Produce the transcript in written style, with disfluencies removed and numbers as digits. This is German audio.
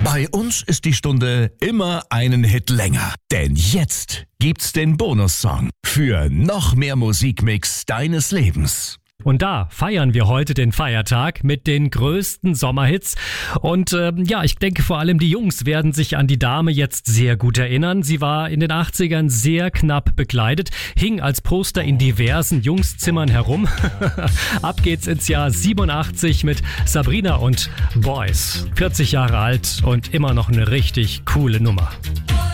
Bei uns ist die Stunde immer einen Hit länger. Denn jetzt gibt's den Bonussong für noch mehr Musikmix deines Lebens. Und da feiern wir heute den Feiertag mit den größten Sommerhits. Und ich denke vor allem die Jungs werden sich an die Dame jetzt sehr gut erinnern. Sie war in den 80ern sehr knapp bekleidet, hing als Poster in diversen Jungszimmern herum. Ab geht's ins Jahr 87 mit Sabrina und Boys. 40 Jahre alt und immer noch eine richtig coole Nummer.